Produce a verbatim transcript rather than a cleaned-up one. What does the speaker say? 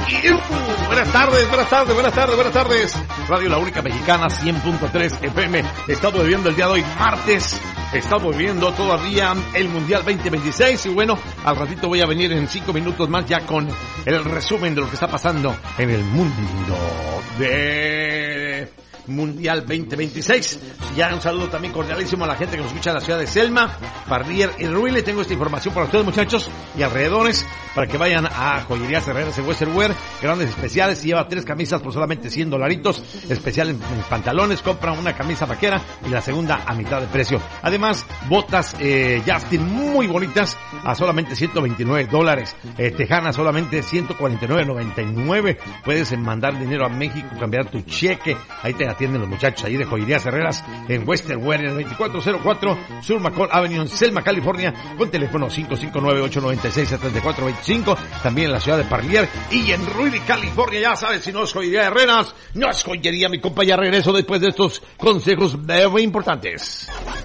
Buenas tardes, buenas tardes, buenas tardes, buenas tardes. Radio La Única Mexicana, cien punto tres F M. Estamos viviendo el día de hoy, martes. Estamos viviendo todavía el Mundial veinte veintiséis. Y bueno, al ratito voy a venir en cinco minutos más ya con el resumen de lo que está pasando en el mundo de Mundial veinte veintiséis. Ya un saludo también cordialísimo a la gente que nos escucha en la ciudad de Selma, Parlier y Ruile. Tengo esta información para ustedes, muchachos, y alrededores, para que vayan a Joyerías Herreras en Western Wear. Grandes especiales, lleva tres camisas por solamente cien dolaritos, especial en, en pantalones, compra una camisa vaquera y la segunda a mitad de precio. Además, botas eh, Justin muy bonitas a solamente ciento veintinueve dólares, eh, tejanas solamente ciento cuarenta y nueve noventa y nueve. Puedes mandar dinero a México, cambiar tu cheque, ahí te atienden los muchachos ahí de Joyerías Herreras en Western Wear, en el veinticuatro cero cuatro Sur McCall Avenue en Selma, California, con teléfono cinco cinco nueve, ocho nueve seis, siete cuatro dos cinco. También en la ciudad de Parlier y en Ruile, California. Ya sabes, si no es Joyería Herreras, no es joyería, mi compa. Ya regreso después de estos consejos muy importantes.